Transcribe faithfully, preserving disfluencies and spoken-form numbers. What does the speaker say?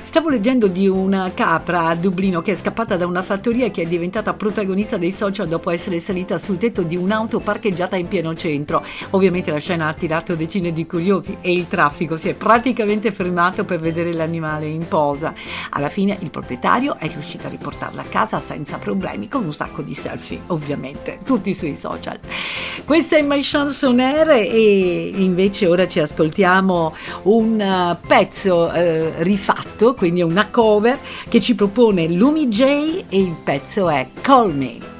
Stavo leggendo di una capra a Dublino che è scappata da una fattoria e che è diventata protagonista dei social dopo essere salita sul tetto di un'auto parcheggiata in pieno centro. Ovviamente la scena ha attirato decine di curiosi e il traffico si è praticamente fermato per vedere l'animale in posa. Alla fine il proprietario è riuscito a riportarla a casa senza problemi, con un sacco di selfie, ovviamente, tutti sui social. Questa è My Chanson Air e invece ora ci ascoltiamo un pezzo eh, rifatto, quindi una cover che ci propone Lumi J e il pezzo è Call Me.